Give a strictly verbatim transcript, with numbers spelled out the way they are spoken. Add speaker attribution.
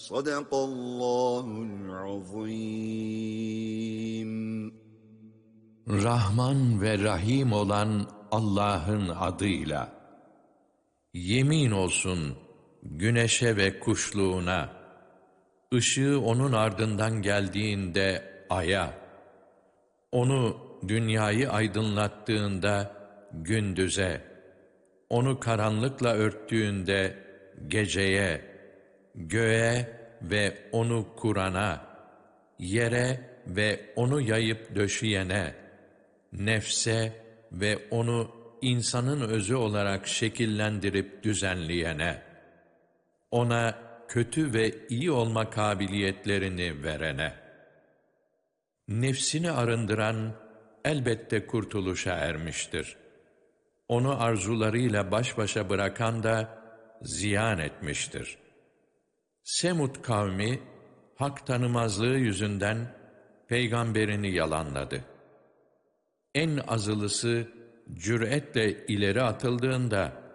Speaker 1: Sadakallahul azim.
Speaker 2: Rahman ve Rahim olan Allah'ın adıyla. Yemin olsun güneşe ve kuşluğuna, ışığı onun ardından geldiğinde aya, onu dünyayı aydınlattığında gündüze, onu karanlıkla örttüğünde geceye, göğe ve onu kurana, yere ve onu yayıp döşeyene, nefse ve onu insanın özü olarak şekillendirip düzenleyene, ona kötü ve iyi olma kabiliyetlerini verene. Nefsini arındıran elbette kurtuluşa ermiştir. Onu arzularıyla baş başa bırakan da ziyan etmiştir. Semud kavmi, hak tanımazlığı yüzünden peygamberini yalanladı. En azılısı cüretle ileri atıldığında